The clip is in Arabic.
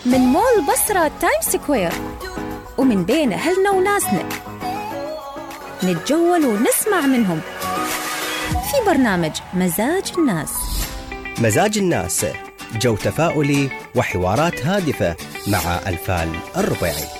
من مول بصرة تايم سكوير، ومن بين أهلنا وناسنا نتجول ونسمع منهم في برنامج مزاج الناس. مزاج الناس، جو تفاؤلي وحوارات هادفة مع ألفان الربيعي.